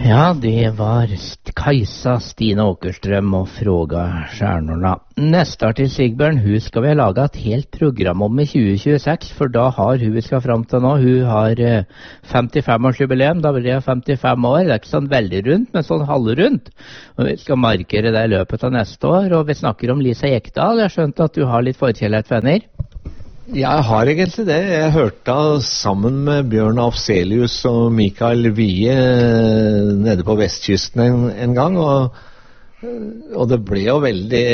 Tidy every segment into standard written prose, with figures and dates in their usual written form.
Ja, det var Kajsa, Stine Åkerström og Fråga Stjärnorna. Neste artist, Sigbjørn, hun skal vi ha laget et helt program om i 2026, for da har hun vi skal fram til nå, hun har 55-årsjubileum, da blir det 55 år, det er ikke sånn veldig rundt, men sånn halvrundt. Og vi skal markere det i løpet av neste år, og vi snakker om Lisa Ekdahl. Jeg har skjønt at du har litt forkjærlighet for henne. Jeg har egentlig det. Jeg hørte sammen med Bjørn Afzelius og Mikael Wiehe nede på vestkysten en gang, og det ble jo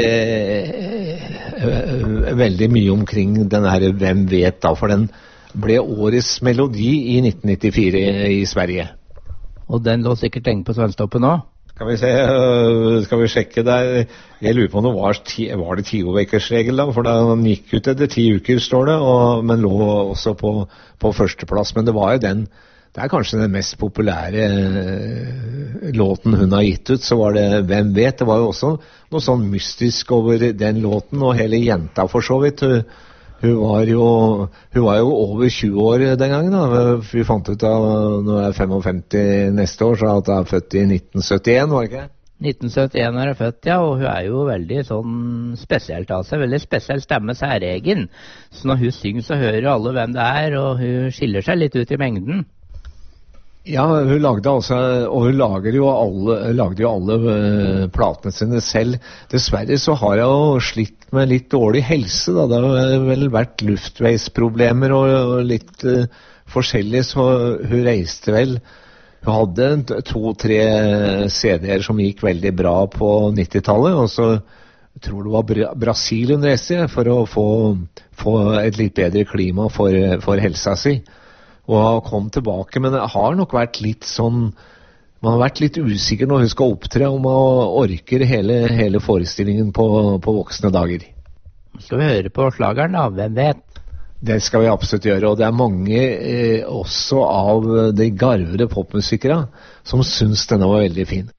veldig mye omkring den her Hvem vet da, for den ble årets melodi i 1994 i Sverige. Og den lå sikkert lenge på svensktoppen nå? Skal vi se, skal vi sjekke der. Jeg lurer på om det var det 10-ukersregel da, for den gikk ut etter 10 uker, står det, men lå også på førsteplass. Men det var jo det er kanskje den mest populære låten hun har gitt ut, så var det Hvem vet. Det var jo også noe sånn mystisk over den låten, og hele jenta for så vidt. Hun var jo over 20 år den gangen da. Vi fant ut av, når jeg er 55 neste år, så at jeg er født i 1971, var det ikke? 1971 er jeg født, ja, og hun er jo veldig sånn spesielt av seg, veldig spesiell stemme, særegen. Så når hun synger så hører alle hvem det er, og hun skiller seg litt ut i mengden. Ja, hun lagde altså, og hun lagde jo alle platene sine selv. Dessverre så har jeg jo slitt med litt dårlig helse da. Det har vel vært luftveisproblemer og litt forskjellig, så hun reiste vel. Hun hadde 2-3 CD-er som gikk veldig bra på 90-tallet, og så tror det var Brasil hun reiste for å få et litt bedre klima for helsa si. Og kom tilbake, men det har nok vært litt sånn, man har vært litt usikker når hun skal opptre, om man orker hele forestillingen på voksne dager. Skal vi høre på slageren da, Hvem vet? Det skal vi absolutt gjøre, og det er mange også av de garvede popmusikere som syns denne var veldig fin.